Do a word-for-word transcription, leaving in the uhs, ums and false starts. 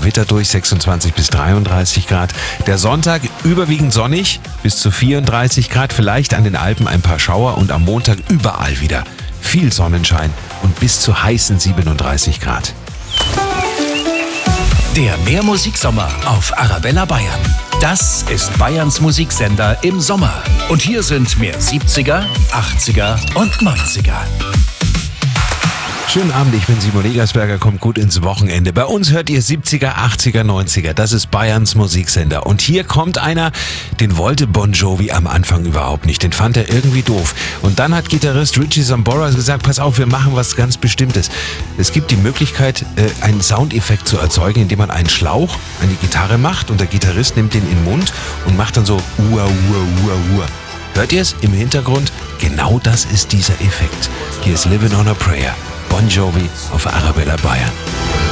Gewitter durch, sechsundzwanzig bis dreiunddreißig Grad. Der Sonntag überwiegend sonnig, bis zu vierunddreißig Grad, vielleicht an den Alpen ein paar Schauer und am Montag überall wieder viel Sonnenschein und bis zu heißen siebenunddreißig Grad. Der Mehrmusiksommer auf Arabella Bayern. Das ist Bayerns Musiksender im Sommer. Und hier sind mehr siebziger, achtziger und neunziger. Schönen Abend, ich bin Simon Egersberger, kommt gut ins Wochenende. Bei uns hört ihr siebziger, achtziger, neunziger, das ist Bayerns Musiksender. Und hier kommt einer, den wollte Bon Jovi am Anfang überhaupt nicht, den fand er irgendwie doof. Und dann hat Gitarrist Richie Sambora gesagt, pass auf, wir machen was ganz Bestimmtes. Es gibt die Möglichkeit, einen Soundeffekt zu erzeugen, indem man einen Schlauch an die Gitarre macht und der Gitarrist nimmt den in den Mund und macht dann so Ua, Ua, Ua, Ua. Hört ihr es im Hintergrund? Genau das ist dieser Effekt. Hier ist Living on a Prayer. Bon Jovi auf Arabella Bayern.